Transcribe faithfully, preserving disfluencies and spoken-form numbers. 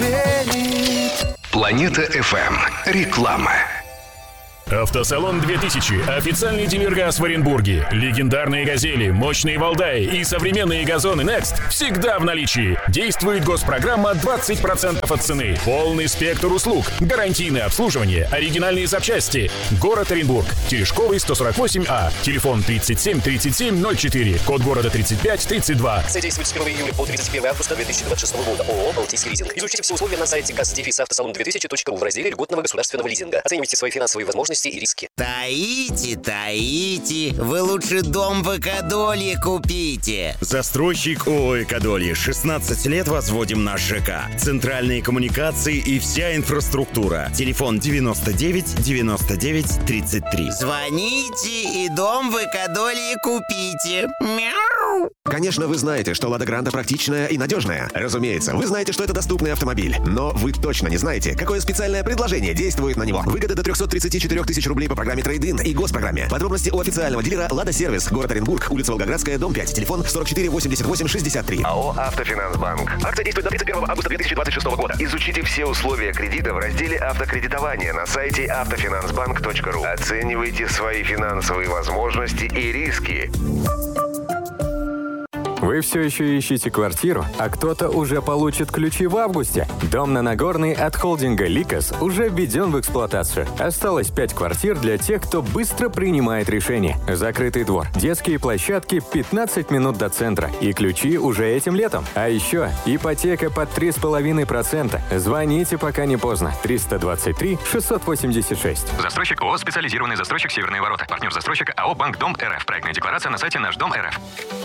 верит. Планета эф эм. Реклама. Автосалон две тысячи. Официальный дилер ГАЗ в Оренбурге. Легендарные «Газели», мощные «Валдаи» и современные газоны Next всегда в наличии. Действует госпрограмма двадцать процентов от цены. Полный спектр услуг. Гарантийное обслуживание. Оригинальные запчасти. Город Оренбург. Терешковый, сто сорок восемь А. Телефон тридцать семь тридцать семь ноль четыре. Код города тридцать пять тридцать два. Акция действует с первого июля по тридцать первое августа две тысячи двадцать шестого года. ООО «Балтийский лизинг». Изучите все условия на сайте газ автосалон две тысячи точка ру в разделе льготного государственного лизинга. Оценивайте свои финансовые возможности и риски. Таите, таите, вы лучше дом в Экодолье купите. Застройщик ООО «Экодолье». шестнадцать лет возводим наш ЖК. Центральные коммуникации и вся инфраструктура. Телефон девяносто девять девяносто девять тридцать три. Звоните и дом в Экодолье купите. Мяу. Конечно, вы знаете, что «Лада Гранта» практичная и надежная. Разумеется, вы знаете, что это доступный автомобиль. Но вы точно не знаете, какое специальное предложение действует на него. Выгода до триста тридцать четыре тысячи рублей по программе «Трейд-ин» и госпрограмме. Подробности у официального дилера «Лада Сервис», город Оренбург, улица Волгоградская, дом пять, телефон сорок четыре восемьдесят восемь шестьдесят три. АО «Автофинансбанк». Акция действует до тридцать первого августа две тысячи двадцать шестого года. Изучите все условия кредита в разделе «Автокредитование» на сайте автофинансбанк точка ру. Оценивайте свои финансовые возможности и риски. Вы все еще ищете квартиру, а кто-то уже получит ключи в августе? Дом на Нагорной от холдинга «Ликос» уже введен в эксплуатацию. Осталось пять квартир для тех, кто быстро принимает решения. Закрытый двор, детские площадки, пятнадцать минут до центра. И ключи уже этим летом. А еще ипотека под три с половиной процента. Звоните, пока не поздно. триста двадцать три шестьсот восемьдесят шесть. Застройщик ООО «Специализированный застройщик Северные ворота». Партнер застройщика АО «Банк Дом РФ». Проектная декларация на сайте наш дом точка эр эф.